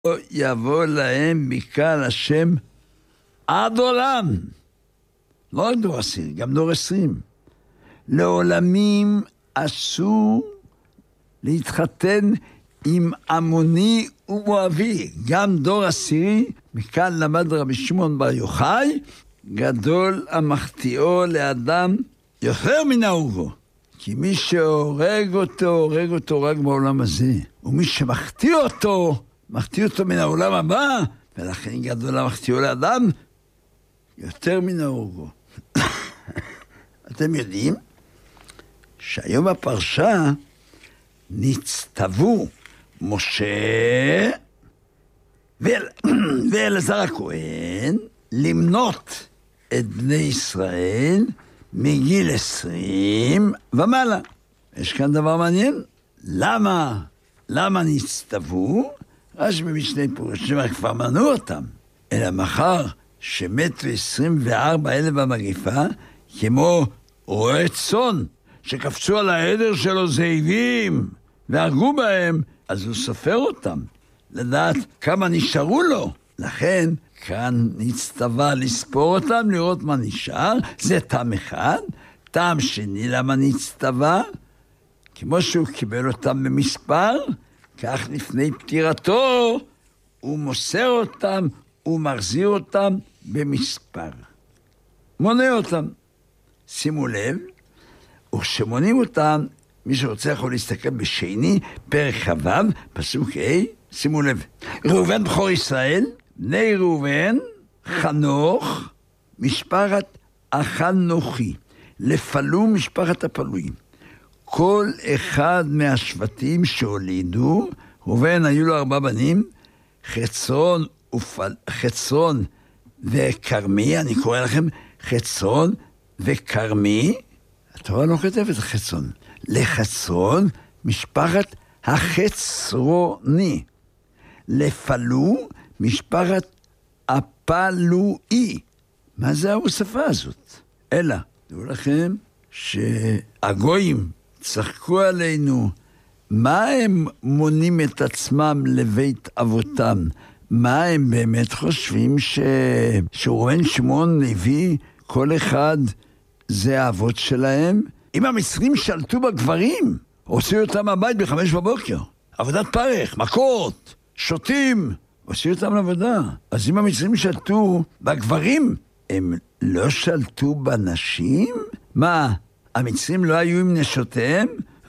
יבוא להם בקהל השם עד עולם. לא רק דור 10, גם דור 20. לעולמים אסור להתחתן עם עמוני ומואבי. גם דור 10, מכאן למד רבי שמעון בר יוחאי, גדול המחטיאו לאדם יותר מן ההורגו. כי מי שהורג אותו, הורג אותו רק בעולם הזה. ומי שמחטיא אותו, מחטיא אותו מן העולם הבא. ולכן גדול המחטיאו לאדם יותר מן ההורגו. אתם יודעים שהיום בפרשה נצטוו משה ואלעזר הכהן למנות את בני ישראל מגיל 20 ומעלה. יש כאן דבר מעניין. למה נצטוו? רש"י במשנה פירושים כבר מנו אותם. אלא מחר שמתו 24,000 במגפה, כמו רועי צאן שקפצו על העדר שלו זאבים והרגו בהם, אז הוא סופר אותם לדעת כמה נשארו לו. לכן כאן נצטווה לספור אותם, לראות מה נשאר. זה טעם אחד. טעם שני, למה נצטווה? כמו שהוא קיבל אותם במספר, כך לפני פטירתו הוא מוסר אותם, הוא מחזיר אותם במספר, מונה אותם. שימו לב, וכשמונים אותם, מי שרוצה יכול להסתכל בשני, פרק כ"ו, פסוק ה', שימו לב. ראובן בכור ישראל, בני ראובן, חנוך, משפחת החנוכי, לפלו משפחת הפלויים. כל אחד מהשבטים שהולידו, ראובן היו לו 4 בנים, חצרון וכרמי, אני קורא לכם חצרון וכרמי, התורה לא כותבת חצרון, לחצרון משפחת החצרוני, לפלו משפחת הפלואי. מה זה ההוספה הזאת? אלא, תראו לכם שהגויים צחקו עלינו, מה הם מונים את עצמם לבית אבותם? מה הם באמת חושבים שראובן, שמעון, לוי, כל אחד זה האבות שלהם? אם המצרים שלטו בגברים, הוציאו אותם מהבית ב5 בבוקר. עבודת פרך, מכות, שוטים, הוציאו אותם לעבודה. אז אם המצרים שלטו בגברים, הם לא שלטו בנשים? מה, המצרים לא היו עם נשותיהם?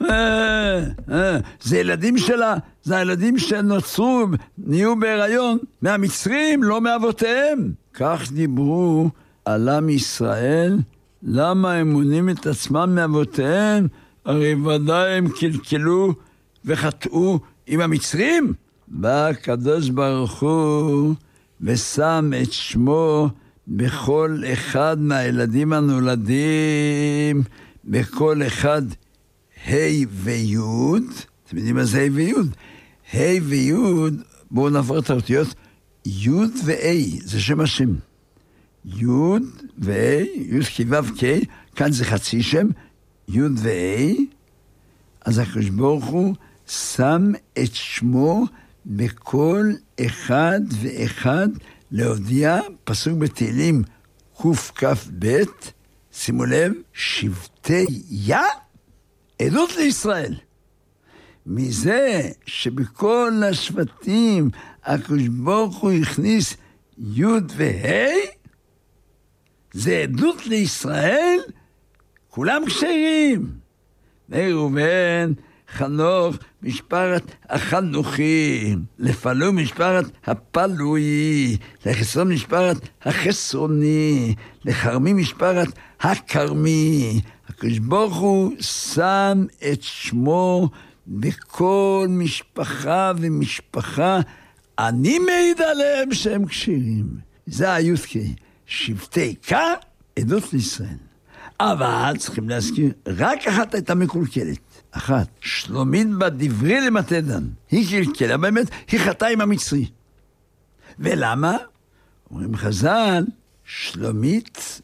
זה ילדים שלה, זה הילדים שנוצרו, נהיו בהיריון מהמצרים, לא מאבותיהם. כך דיברו על עם ישראל. למה הם מונים את עצמם מאבותיהם? הרי ודאי הם קלקלו וחטאו עם המצרים. בא הקדוש ברוך הוא ושם את שמו בכל אחד מהילדים הנולדים, בכל אחד ה' וי'. אתם יודעים מה זה ה' וי'? ה' וי', בואו נעבור את האותיות, י' ו', זה שם השם. י' ו', י' כ' ו' כ', כאן זה חצי שם, י' ו'. אז הקדוש ברוך הוא שם את שמו בכל אחד ואחד להודיע, פסוק בתהילים קכ"ב, שימו לב, שבטי יה, עדות לישראל. מזה שבכל השבטים הקדוש ברוך הוא הכניס י' וה', זה עדות לישראל, כולם כשרים. בני ראובן, חנוך, משפחת החנוכי, לפלו משפחת הפלוי, לחצרון משפחת החצרוני, לכרמי משפחת הכרמי. הקדוש ברוך הוא שם את שמו בכל משפחה ומשפחה, אני מעיד עליהם שהם כשרים. זה הי"ק, שבטי ק, עדות לישראל. אבל צריכים להזכיר, רק אחת הייתה מקולקלת. אחת, שלומית בת דברי למתדן. היא קלקלה, באמת, היא חטאה עם המצרי. ולמה? אומרים חז"ל, שלומית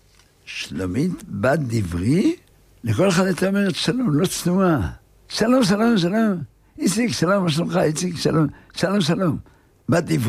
בת דברי, לכל אחד הייתה אומרת שלום, לא צנועה. שלום, שלום, שלום. איציק, שלום, מה שלומך? איציק, שלום, שלום, שלום. בדברי